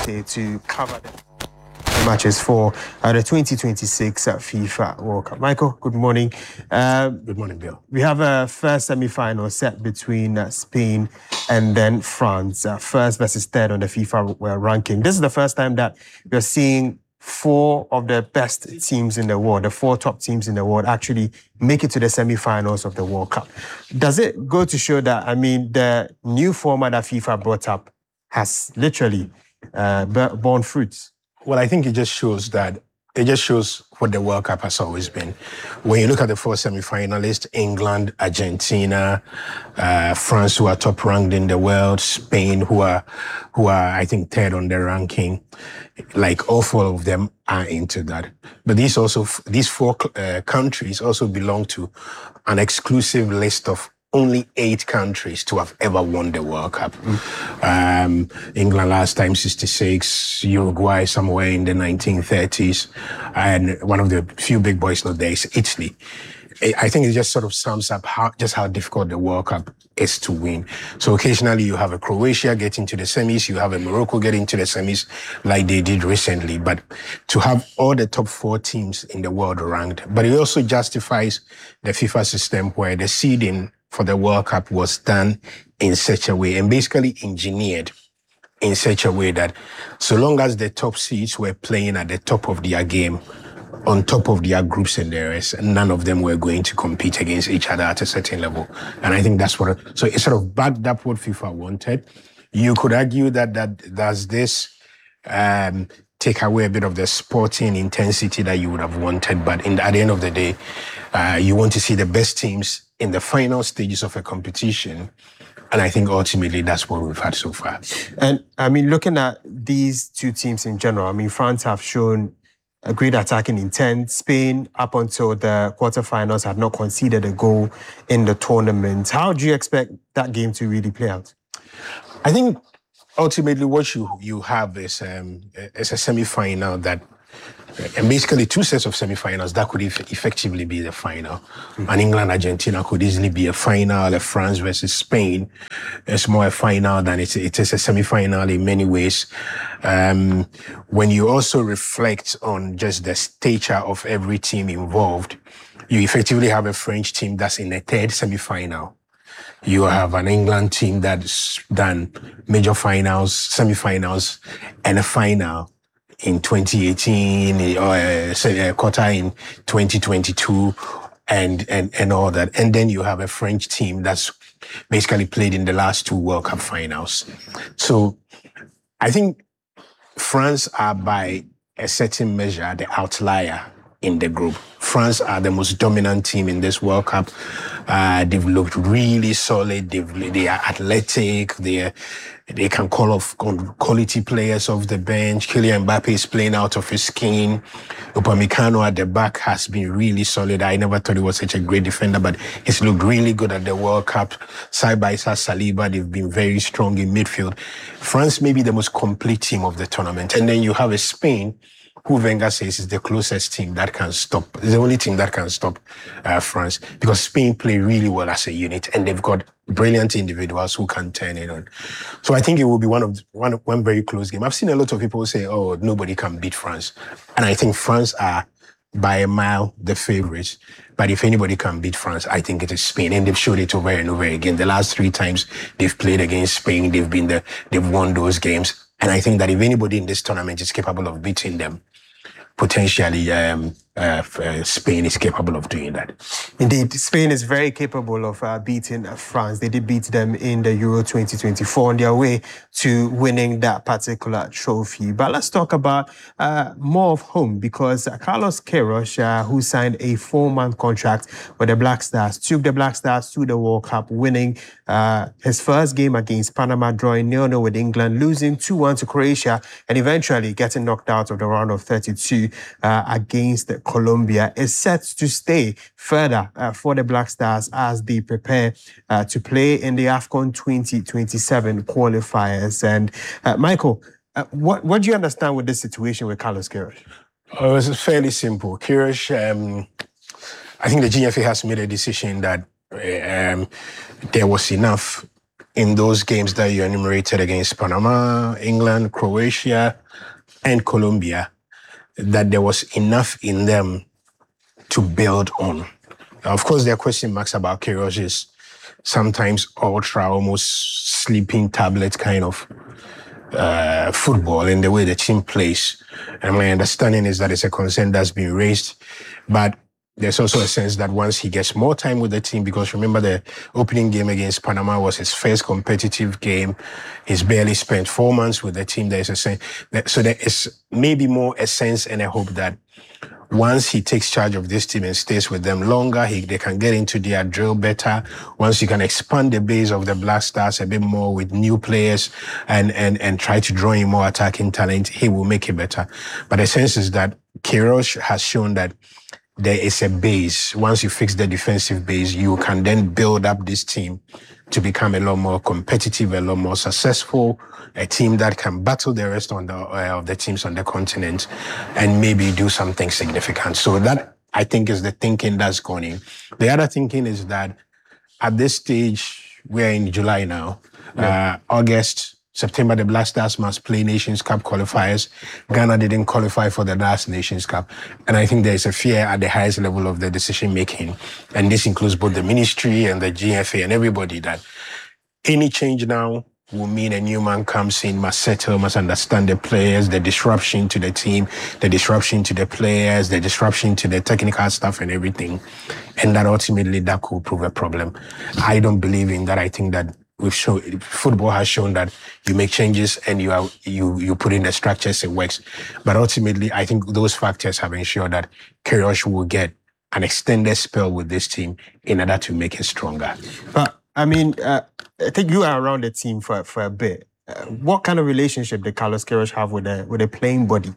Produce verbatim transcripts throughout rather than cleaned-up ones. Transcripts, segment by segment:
Tuesday to cover the matches for uh, the twenty twenty-six uh, FIFA World Cup. Michael, good morning. Uh, good morning, Bill. We have a first semi-final set between uh, Spain and then France, uh, first versus third on the FIFA uh, ranking. This is the first time that we're seeing four of the best teams in the world, the four top teams in the world, actually make it to the semi-finals of the World Cup. Does it go to show that, I mean, the new format that FIFA brought up has literally uh, borne fruits? Well, I think it just shows that, it just shows what the World Cup has always been. When you look at the four semi-finalists, England, Argentina, uh, France, who are top ranked in the world, Spain, who are, who are, I think, third on the ranking, like all four of them are into that. But these also, these four uh, countries also belong to an exclusive list of only eight countries to have ever won the World Cup. Mm. Um, England last time, sixty-six, Uruguay somewhere in the nineteen thirties, and one of the few big boys not there is Italy. I think it just sort of sums up how, just how difficult the World Cup is to win. So occasionally you have a Croatia get into the semis, you have a Morocco get into the semis like they did recently. But to have all the top four teams in the world ranked, but it also justifies the FIFA system where the seeding for the World Cup was done in such a way and basically engineered in such a way that so long as the top seeds were playing at the top of their game, on top of their groups and the rest, none of them were going to compete against each other at a certain level. And I think that's what, so it sort of backed up what FIFA wanted. You could argue that that does this um, take away a bit of the sporting intensity that you would have wanted, but in, at the end of the day, uh, you want to see the best teams in the final stages of a competition. And I think ultimately that's what we've had so far. And I mean, looking at these two teams in general, I mean, France have shown a great attacking intent. Spain, up until the quarterfinals, had not conceded a goal in the tournament. How do you expect that game to really play out? I think ultimately what you, you have is, um, is a semi-final that, and basically two sets of semi-finals that could eff- effectively be the final. Mm-hmm. And England, Argentina could easily be a final. A France versus Spain is more a final than it, it is a semi-final in many ways. Um, when you also reflect on just the stature of every team involved, you effectively have a French team that's in a third semi-final. You have an England team that's done major finals, semi-finals, and a final in twenty eighteen, or a quarter in twenty twenty-two, and, and, and all that. And then you have a French team that's basically played in the last two World Cup finals. So I think France are, by a certain measure, the outlier in the group. France are the most dominant team in this World Cup. Uh, they've looked really solid. They've, they are athletic. They they can call off quality players off the bench. Kylian Mbappe is playing out of his skin. Upamecano at the back has been really solid. I never thought he was such a great defender, but he's looked really good at the World Cup. Side by side, Saliba, they've been very strong in midfield. France may be the most complete team of the tournament. And then you have a Spain, who Wenger says is the closest team that can stop, the only team that can stop uh, France, because Spain play really well as a unit and they've got brilliant individuals who can turn it on. So I think it will be one of one one very close game. I've seen a lot of people say, oh, nobody can beat France. And I think France are by a mile the favorites. But if anybody can beat France, I think it is Spain. And they've showed it over and over again. The last three times they've played against Spain, they've been the, they've won those games. And I think that if anybody in this tournament is capable of beating them, potentially um, uh, uh, Spain is capable of doing that. Indeed, Spain is very capable of uh, beating uh, France. They did beat them in the Euro twenty twenty-four on their way to winning that particular trophy. But let's talk about uh, more of home, because uh, Carlos Queiroz, uh, who signed a four-month contract with the Black Stars, took the Black Stars to the World Cup, winning uh, his first game against Panama, drawing nil nil with England, losing two one to Croatia, and eventually getting knocked out of the round of thirty-two uh, against Colombia. Is set to stay further uh, for the Black Stars as they prepare uh, to play in the AFCON twenty twenty-seven qualifiers. And uh, Michael, uh, what, what do you understand with this situation with Carlos Queiroz? Oh, it was fairly simple. Queiroz, um, I think the G F A has made a decision that um, there was enough in those games that you enumerated against Panama, England, Croatia, and Colombia, that there was enough in them to build on. Now, of course, there are question marks about Queiroz's sometimes ultra, almost sleeping tablet kind of uh, football in the way the team plays. And my understanding is that it's a concern that's been raised. But there's also a sense that once he gets more time with the team, because remember the opening game against Panama was his first competitive game. He's barely spent four months with the team. There's a sense that, so there is maybe more a sense and a hope that once he takes charge of this team and stays with them longer, he, they can get into their drill better. Once you can expand the base of the Black Stars a bit more with new players and, and, and try to draw in more attacking talent, he will make it better. But the sense is that Queiroz has shown that there is a base. Once you fix the defensive base, you can then build up this team to become a lot more competitive, a lot more successful, a team that can battle the rest on the, uh, of the teams on the continent and maybe do something significant. So that, I think, is the thinking that's going in. The other thinking is that at this stage, we're in July now, yeah. uh, August, September, the Black Stars must play Nations Cup qualifiers. Ghana didn't qualify for the last Nations Cup. And I think there is a fear at the highest level of the decision making. And this includes both the ministry and the G F A and everybody, that any change now will mean a new man comes in, must settle, must understand the players, the disruption to the team, the disruption to the players, the disruption to the technical staff and everything. And that ultimately that could prove a problem. I don't believe in that. I think that we've shown, football has shown that you make changes and you are, you, you put in the structures, it works. But ultimately, I think those factors have ensured that Queiroz will get an extended spell with this team in order to make it stronger. But I mean, uh, I think you are around the team for, for a bit. Uh, what kind of relationship did Carlos Queiroz have with the, with the playing body?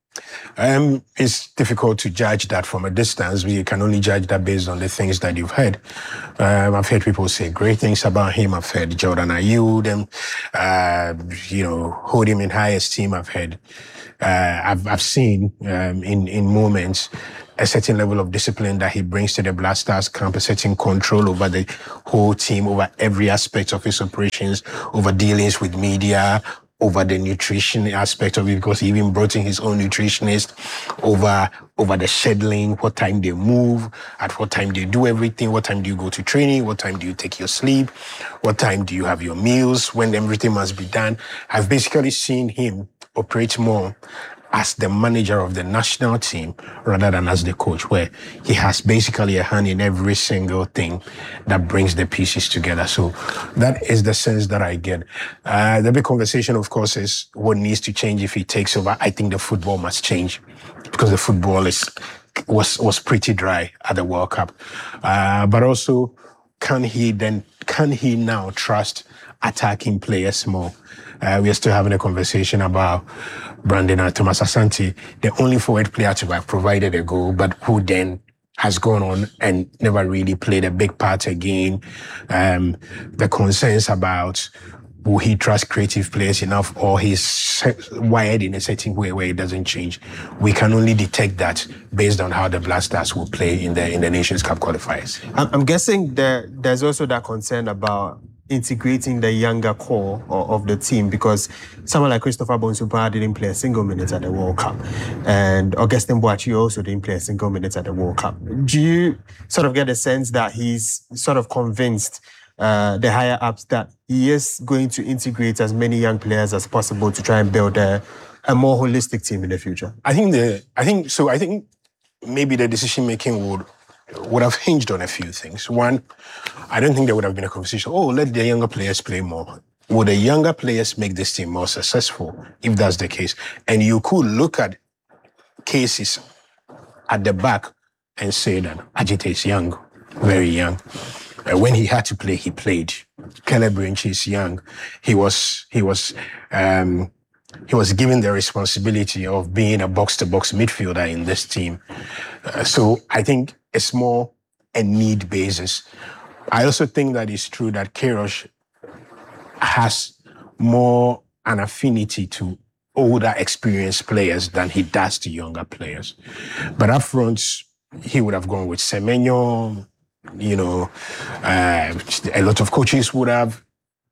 Um, it's difficult to judge that from a distance. We can only judge that based on the things that you've heard. Um, I've heard people say great things about him. I've heard Jordan Ayew, them, uh, you know, hold him in high esteem. I've heard, uh, I've, I've seen um, in in moments a certain level of discipline that he brings to the Black Stars camp, a certain control over the whole team, over every aspect of his operations, over dealings with media, over the nutrition aspect of it, because he even brought in his own nutritionist, over over the scheduling, what time they move, at what time they do everything, what time do you go to training, what time do you take your sleep, what time do you have your meals, when everything must be done. I've basically seen him operate more as the manager of the national team rather than as the coach, where he has basically a hand in every single thing that brings the pieces together. So that is the sense that I get. Uh, the big conversation, of course, is what needs to change if he takes over. I think the football must change because the football is was was pretty dry at the World Cup. Uh, but also, can he then, can he now trust attacking players more? Uh, we are still having a conversation about Brandon and Thomas Asante, the only forward player to have provided a goal, but who then has gone on and never really played a big part again. Um, the concerns about will he trust creative players enough, or he's wired in a certain way where it doesn't change. We can only detect that based on how the Black Stars will play in the in the Nations Cup qualifiers. I'm, I'm guessing there there's also that concern about integrating the younger core of, of the team, because someone like Christopher Bonsupa didn't play a single minute at the World Cup, and Augustin Boachi also didn't play a single minute at the World Cup. Do you sort of get a sense that he's sort of convinced uh, the higher ups that he is going to integrate as many young players as possible to try and build a, a more holistic team in the future? I think the I think so. I think maybe the decision making would. would have hinged on a few things. One, I don't think there would have been a conversation, oh, let the younger players play more. Would the younger players make this team more successful, if that's the case? And you could look at cases at the back and say that Ajite is young, very young. Uh, when he had to play, he played. Caleb Branch is young. He was, he was, um, he was given the responsibility of being a box-to-box midfielder in this team. Uh, so I think it's more a need basis. I also think that it's true that Queiroz has more an affinity to older, experienced players than he does to younger players. But up front, he would have gone with Semenyo. You know, uh, a lot of coaches would have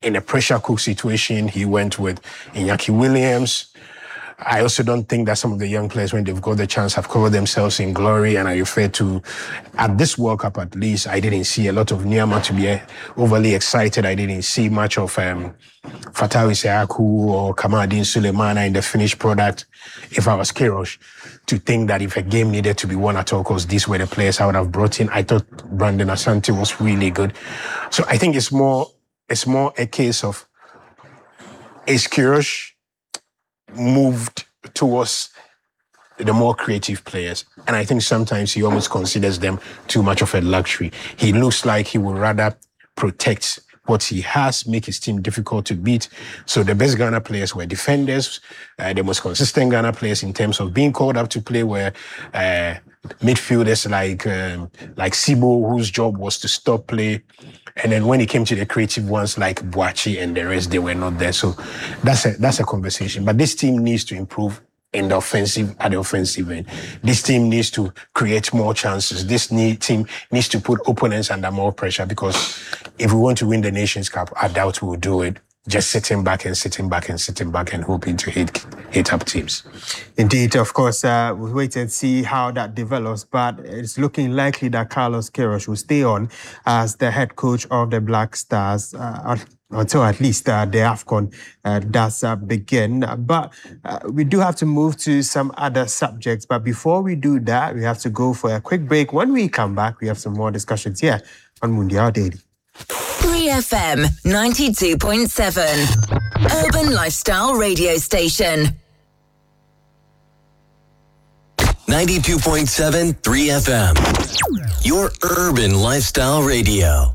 in a pressure cook situation, he went with Iñaki Williams. I also don't think that some of the young players, when they've got the chance, have covered themselves in glory. And I refer to, at this World Cup at least, I didn't see a lot of Nyama to be overly excited. I didn't see much of um, Fatawu Issahaku or Kamaldeen Sulemana in the finished product. If I was Queiroz, to think that if a game needed to be won at all, because these were the players I would have brought in. I thought Brandon Asante was really good. So I think it's more, it's more a case of, is Queiroz moved towards the more creative players. And I think sometimes he almost considers them too much of a luxury. He looks like he would rather protect what he has, make his team difficult to beat. So the best Ghana players were defenders. Uh, the most consistent Ghana players in terms of being called up to play were uh, midfielders like um, like Sibo, whose job was to stop play. And then when it came to the creative ones like Boachi and the rest, they were not there. So that's a that's a conversation. But this team needs to improve in the offensive, at the offensive end. This team needs to create more chances. This need, team needs to put opponents under more pressure, because if we want to win the Nations Cup, I doubt we'll do it just sitting back and sitting back and sitting back and hoping to hit hit up teams. Indeed, of course, uh, we'll wait and see how that develops, but it's looking likely that Carlos Queiroz will stay on as the head coach of the Black Stars uh, until at least uh, the AFCON uh, does uh, begin. But uh, we do have to move to some other subjects. But before we do that, we have to go for a quick break. When we come back, we have some more discussions here on Mundial Daily. three F M ninety-two point seven, Urban Lifestyle Radio Station. ninety-two point seven three F M, your Urban Lifestyle Radio.